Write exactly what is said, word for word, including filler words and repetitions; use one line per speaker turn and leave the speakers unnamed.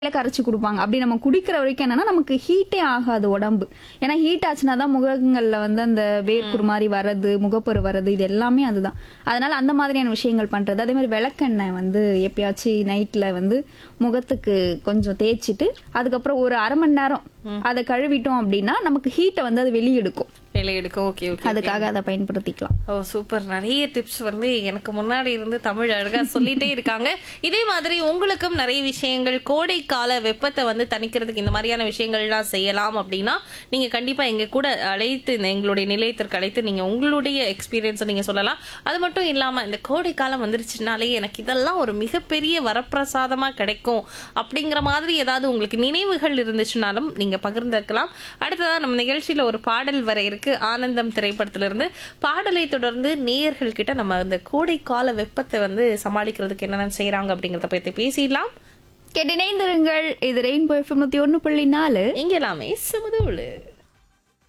கரைச்சு குடுப்பாங்க. அப்படி நம்ம குடிக்கிற வரைக்கும் என்னன்னா, நமக்கு ஹீட்டே ஆகாது உடம்பு. ஏன்னா ஹீட் ஆச்சுனா தான் முகங்கள்ல வந்து அந்த வேர்க்குரு மாரி வரது, முகப்பரு வரது இது எல்லாமே அதுதான். அதனால அந்த மாதிரியான விஷயங்கள் பண்றது. அதே மாதிரி விளக்கெண்ணெய் வந்து எப்பயாச்சும் நைட்ல வந்து முகத்துக்கு கொஞ்சம் தேய்ச்சிட்டு, அதுக்கப்புறம் ஒரு அரை மணி நேரம் அத கழுவிட்டோம் அப்படின்னா, நமக்கு ஹீட்ட வந்து அது வெளிய எடுக்கும்.
வெளிய எடுக்கும். Okay, okay.
அதுக்காக அத பயன்படுத்திக்கலாம்.
ஓ சூப்பர். நிறைய டிப்ஸ் வந்து எனக்கு முன்னாடி இருந்து தமிழ் அழகா சொல்லிட்டே இருக்காங்க. இதே மாதிரி உங்களுக்கும் நிறைய விஷயங்கள் கோடை கால வெப்பத்தை வந்து தணிக்கிறதுக்கு இந்த மாதிரியான விஷயங்கள்லாம் செய்யலாம் அப்படின்னா நீங்க கண்டிப்பா எங்க கூட அழைத்து இந்த எங்களுடைய நிலையத்திற்கு அழைத்து நீங்க உங்களுடைய எக்ஸ்பீரியன்ஸை நீங்க சொல்லலாம். அது மட்டும் இல்லாம இந்த கோடை காலம் வந்துருச்சுனாலே எனக்கு இதெல்லாம் ஒரு மிகப்பெரிய வரப்பிரசாதமா கிடைக்கும் அப்படிங்கிற மாதிரி ஏதாவது உங்களுக்கு நினைவுகள் இருந்துச்சுனாலும் நீங்க பகிர்ந்திருக்கலாம். அடுத்ததா நம்ம நிகழ்ச்சியில ஒரு பாடல் வர இருக்கு. ஆனந்தம் திரைப்படத்திலிருந்து பாடலை தொடர்ந்து நேயர்கள் கிட்ட நம்ம இந்த கோடை கால வெப்பத்தை வந்து சமாளிக்கிறதுக்கு என்னென்ன செய்யறாங்க அப்படிங்கறத பத்தி பேசிடலாம்.
கேட்டிணைந்திருங்கள். இது ரெயின்போ எஃப்எம் நூத்தி ஒண்ணு புள்ளி நாலு.
இங்க எல்லாமே சுமதூளு.